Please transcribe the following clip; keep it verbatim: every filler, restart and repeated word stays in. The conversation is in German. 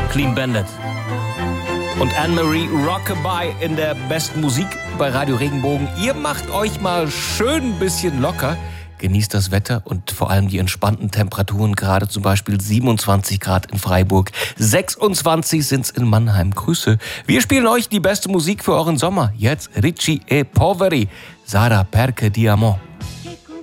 Clean Bandit. Und Anne-Marie Rockabye in der besten Musik bei Radio Regenbogen. Ihr macht euch mal schön ein bisschen locker. Genießt das Wetter und vor allem die entspannten Temperaturen. Gerade zum Beispiel siebenundzwanzig Grad in Freiburg. sechsundzwanzig sind's in Mannheim. Grüße. Wir spielen euch die beste Musik für euren Sommer. Jetzt Ricci e Poveri. Sara Perche di Amor.